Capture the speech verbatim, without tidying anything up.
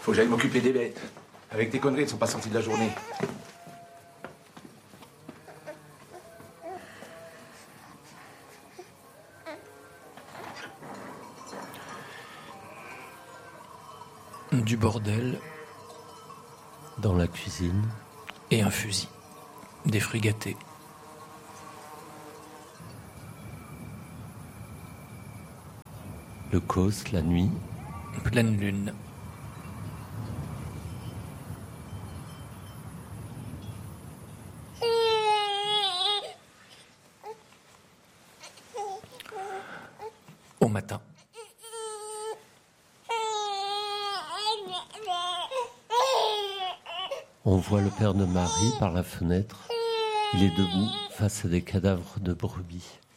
Faut que j'aille m'occuper des bêtes. Avec tes conneries, elles sont pas sorties de la journée. Du bordel. Dans la cuisine. Et un fusil. Des fruits gâtés. Le cause, la nuit. Pleine lune. Au matin. On voit le père de Marie par la fenêtre. Il est debout face à des cadavres de brebis.